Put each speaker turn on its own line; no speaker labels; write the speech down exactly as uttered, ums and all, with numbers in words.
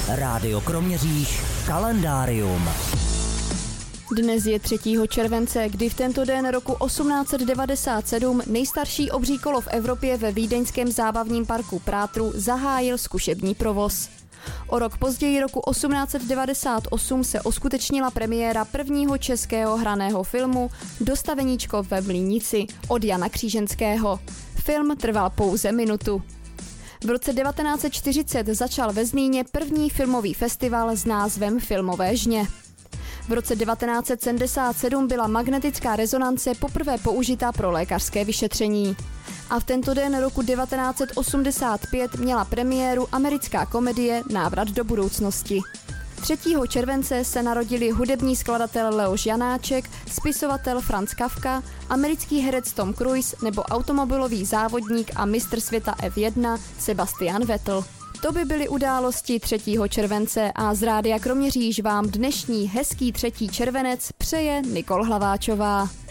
Rádio Kroměříž kalendárium.
Dnes je třetího července, kdy v tento den roku osmnáct set devadesát sedm nejstarší obří kolo v Evropě ve vídeňském zábavním parku Prátru zahájil zkušební provoz. O rok později roku osmnáct set devadesát osm se uskutečnila premiéra prvního českého hraného filmu Dostaveníčko ve Mlýnici od Jana Kříženského. Film trval pouze minutu. V roce devatenáct set čtyřicet začal ve Zlíně první filmový festival s názvem Filmové žně. V roce devatenáct set sedmdesát sedm byla magnetická rezonance poprvé použita pro lékařské vyšetření. A v tento den roku devatenáct set osmdesát pět měla premiéru americká komedie Návrat do budoucnosti. třetího července se narodili hudební skladatel Leoš Janáček, spisovatel Franz Kafka, americký herec Tom Cruise nebo automobilový závodník a mistr světa F jedna Sebastian Vettel. To by byly události třetího července a z Rádia Kroměříž vám dnešní hezký třetí červenec přeje Nikol Hlaváčová.